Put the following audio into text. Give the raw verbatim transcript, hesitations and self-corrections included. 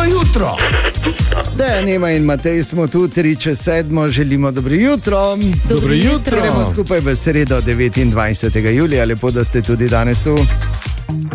Dobro jutro. Da, Nema in Matej smo tu, tri čez sedmo, želimo dobro jutro. Dobro jutro. Gremo skupaj v sredo, devetindvajsetega julija, lepo, da ste tudi danes tu.